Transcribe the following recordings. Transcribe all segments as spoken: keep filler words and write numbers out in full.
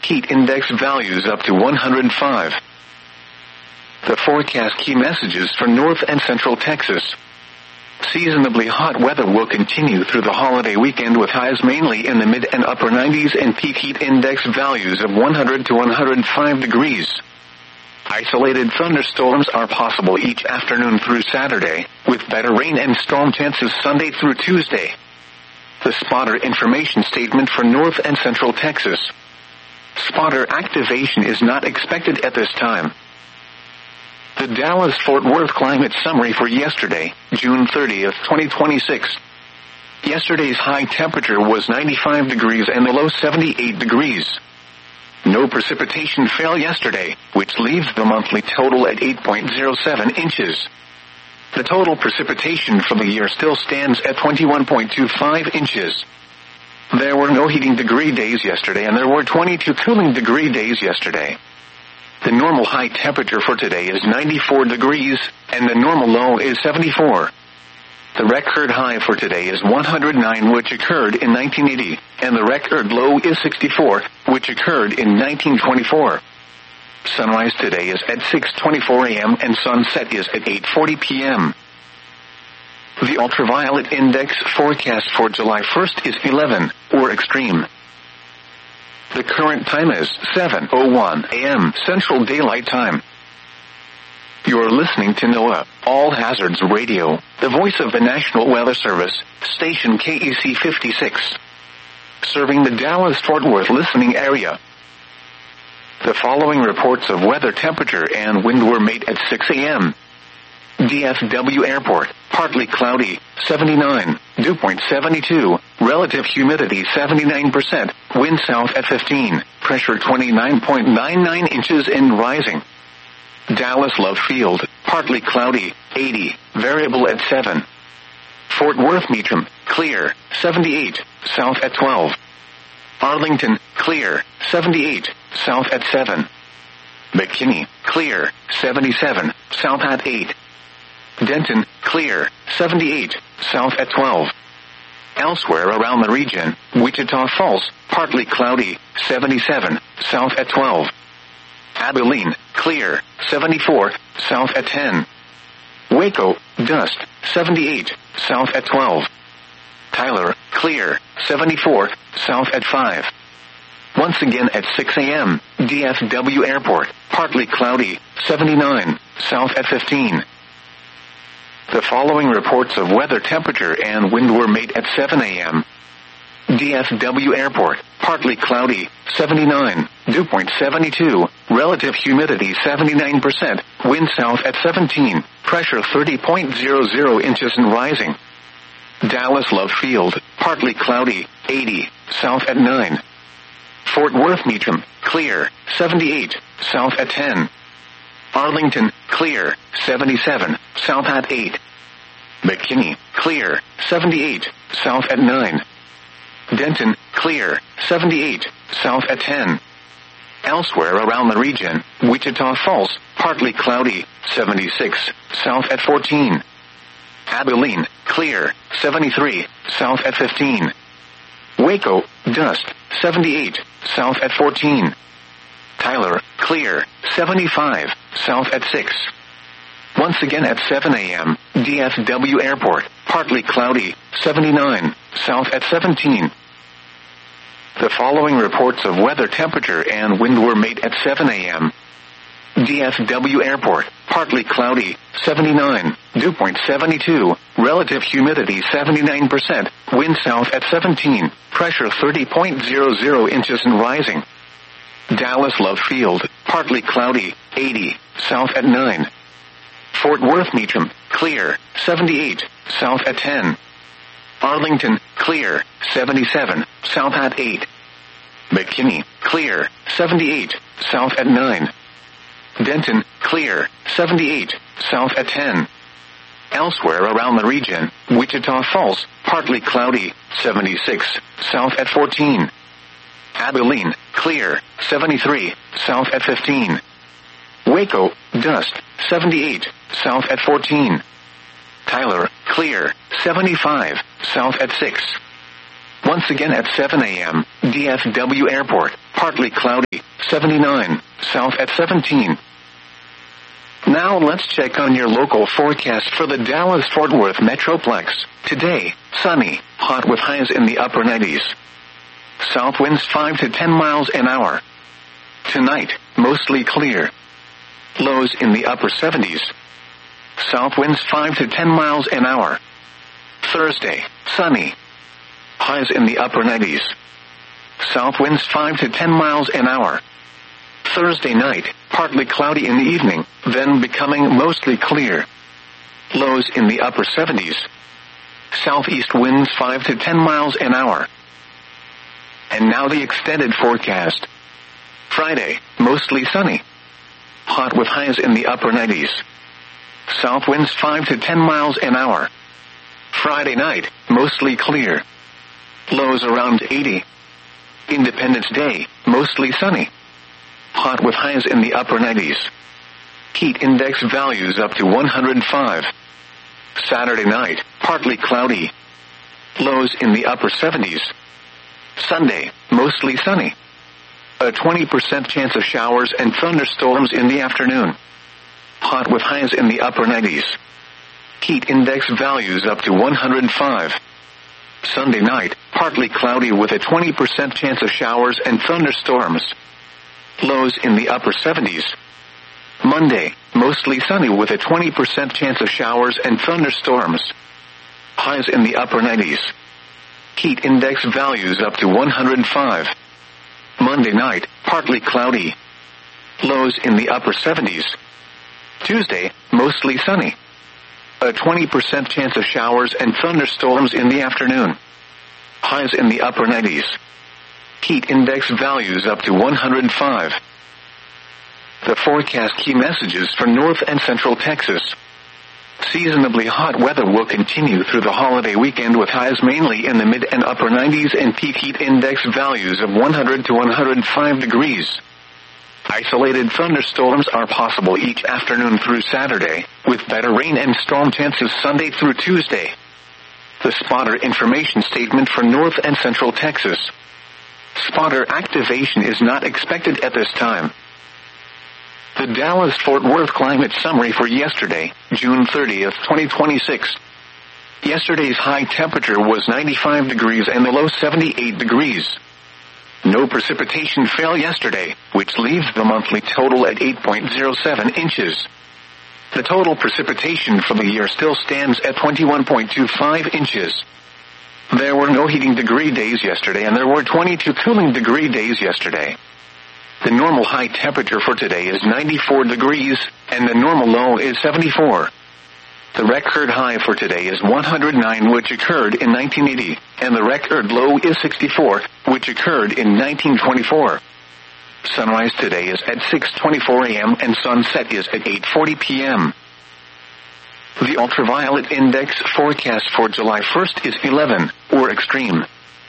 heat index values up to one hundred five. The forecast key messages for North and Central Texas. Seasonably hot weather will continue through the holiday weekend with highs mainly in the mid and upper nineties and peak heat index values of one hundred to one hundred five degrees. Isolated thunderstorms are possible each afternoon through Saturday, with better rain and storm chances Sunday through Tuesday. The spotter information statement for North and Central Texas. Spotter activation is not expected at this time. The Dallas-Fort Worth climate summary for yesterday, June thirtieth, twenty twenty-six. Yesterday's high temperature was ninety-five degrees and the low seventy-eight degrees. No precipitation fell yesterday, which leaves the monthly total at eight point zero seven inches. The total precipitation for the year still stands at twenty-one point two five inches. There were no heating degree days yesterday and there were twenty-two cooling degree days yesterday. The normal high temperature for today is ninety-four degrees, and the normal low is seventy-four. The record high for today is one hundred nine, which occurred in nineteen eighty, and the record low is sixty-four, which occurred in nineteen twenty-four. Sunrise today is at six twenty-four a m and sunset is at eight forty p m The ultraviolet index forecast for July first is eleven, or extreme. The current time is seven oh one a m Central Daylight Time. You're listening to NOAA, All Hazards Radio, the voice of the National Weather Service, station K E C fifty-six. Serving the Dallas-Fort Worth listening area. The following reports of weather, temperature, and wind were made at six a m D F W Airport, partly cloudy, seventy-nine, dew point seventy-two, relative humidity seventy-nine percent, wind south at fifteen, pressure twenty-nine point nine nine inches and rising. Dallas Love Field, partly cloudy, eighty, variable at seven. Fort Worth Meacham, clear, seventy-eight, south at twelve. Arlington, clear, seventy-eight, south at seven. McKinney, clear, seventy-seven, south at eight. Denton, clear, seventy-eight, south at twelve. Elsewhere around the region, Wichita Falls, partly cloudy, seventy-seven, south at twelve. Abilene, clear, seventy-four, south at ten. Waco, dust, seventy-eight, south at twelve. Tyler, clear, seventy-four, south at five. Once again at six a m, D F W Airport, partly cloudy, seventy-nine, south at fifteen. The following reports of weather, temperature, and wind were made at seven a m D F W Airport, partly cloudy, seventy-nine, dew point seventy-two, relative humidity seventy-nine percent, wind south at seventeen, pressure thirty point zero zero inches and rising. Dallas Love Field, partly cloudy, eighty, south at nine. Fort Worth Meacham, clear, seventy-eight, south at ten. Arlington, clear, seventy-seven, south at eight. McKinney, clear, seventy-eight, south at nine. Denton, clear, seventy-eight, south at ten. Elsewhere around the region, Wichita Falls, partly cloudy, seventy-six, south at fourteen. Abilene, clear, seventy-three, south at fifteen. Waco, dust, seventy-eight, south at fourteen. Tyler, clear, seventy-five, south at six. Once again at seven a m, D F W Airport, partly cloudy, seventy-nine, south at seventeen. The following reports of weather, temperature, and wind were made at seven a m D F W Airport, partly cloudy, seventy-nine, dew point seventy-two, relative humidity seventy-nine percent, wind south at seventeen, pressure thirty point zero zero inches and rising. Dallas Love Field, partly cloudy, eighty, south at nine. Fort Worth Meacham, clear, seventy-eight, south at ten. Arlington, clear, seventy-seven, south at eight. McKinney, clear, seventy-eight, south at nine. Denton, clear, seventy-eight, south at ten. Elsewhere around the region, Wichita Falls, partly cloudy, seventy-six, south at fourteen. Abilene, clear, seventy-three, south at fifteen. Waco, dust, seventy-eight, south at fourteen. Tyler, clear, seventy-five, south at six. Once again at seven a.m., D F W Airport, partly cloudy, seventy-nine, south at seventeen. Now let's check on your local forecast for the Dallas-Fort Worth Metroplex. Today, sunny, hot with highs in the upper nineties. South winds five to ten miles an hour. Tonight, mostly clear. Lows in the upper seventies. South winds five to ten miles an hour. Thursday, sunny. Highs in the upper nineties. South winds five to ten miles an hour. Thursday night, partly cloudy in the evening, then becoming mostly clear. Lows in the upper seventies. Southeast winds five to ten miles an hour. And now the extended forecast. Friday, mostly sunny. Hot with highs in the upper nineties. South winds five to ten miles an hour. Friday night, mostly clear. Lows around eighty. Independence Day, mostly sunny. Hot with highs in the upper nineties. Heat index values up to one hundred five. Saturday night, partly cloudy. Lows in the upper seventies. Sunday, mostly sunny. A twenty percent chance of showers and thunderstorms in the afternoon. Hot with highs in the upper nineties. Heat index values up to one hundred five. Sunday night, partly cloudy with a twenty percent chance of showers and thunderstorms. Lows in the upper seventies. Monday, mostly sunny with a twenty percent chance of showers and thunderstorms. Highs in the upper nineties. Heat index values up to one hundred five. Monday night, partly cloudy. Lows in the upper seventies. Tuesday, mostly sunny. A twenty percent chance of showers and thunderstorms in the afternoon. Highs in the upper nineties. Heat index values up to one hundred five. The forecast key messages for North and Central Texas. Seasonably hot weather will continue through the holiday weekend with highs mainly in the mid and upper nineties and peak heat index values of one hundred to one hundred five degrees. Isolated thunderstorms are possible each afternoon through Saturday, with better rain and storm chances Sunday through Tuesday. The spotter information statement for North and Central Texas. Spotter activation is not expected at this time. The Dallas-Fort Worth climate summary for yesterday, June thirtieth, twenty twenty-six. Yesterday's high temperature was ninety-five degrees and the low seventy-eight degrees. No precipitation fell yesterday, which leaves the monthly total at eight point zero seven inches. The total precipitation for the year still stands at twenty-one point two five inches. There were no heating degree days yesterday and there were twenty-two cooling degree days yesterday. The normal high temperature for today is ninety-four degrees, and the normal low is seventy-four. The record high for today is one hundred nine, which occurred in nineteen eighty, and the record low is sixty-four, which occurred in nineteen twenty-four. Sunrise today is at six twenty-four a.m. and sunset is at eight forty p.m. The ultraviolet index forecast for July first is eleven, or extreme.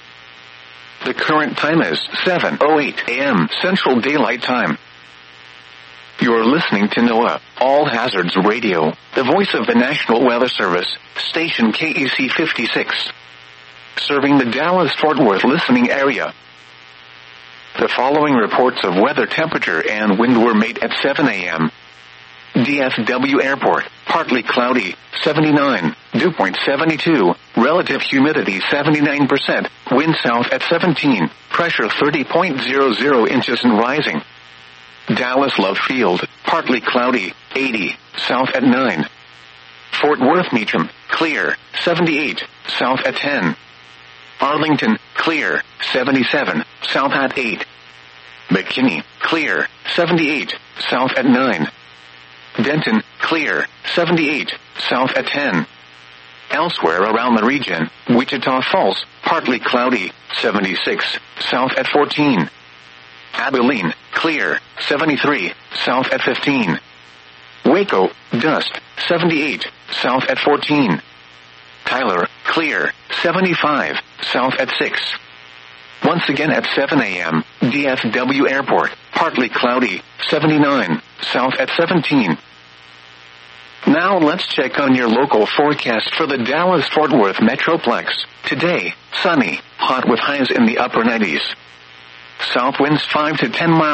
The current time is seven oh eight a.m. Central Daylight Time. You're listening to NOAA, All Hazards Radio, the voice of the National Weather Service, station K E C fifty-six. Serving the Dallas-Fort Worth listening area. The following reports of weather temperature and wind were made at seven a.m. D F W Airport, partly cloudy, seventy-nine, dew point seventy-two, relative humidity seventy-nine percent, wind south at seventeen, pressure thirty point zero zero inches and rising. Dallas Love Field, partly cloudy, eighty, south at nine. Fort Worth Meacham, clear, seventy-eight, south at ten. Arlington, clear, seventy-seven, south at eight. McKinney, clear, seventy-eight, south at nine. Denton, clear, seventy-eight, south at ten. Elsewhere around the region, Wichita Falls, partly cloudy, seventy-six, south at fourteen. Abilene, clear, seventy-three, south at fifteen. Waco, dust, seventy-eight, south at fourteen. Tyler, clear, seventy-five, south at six. Once again at seven a.m., D F W Airport, partly cloudy, seventy-nine, south at seventeen. Now let's check on your local forecast for the Dallas-Fort Worth Metroplex. Today, sunny, Hot with highs in the upper nineties. South winds five to ten miles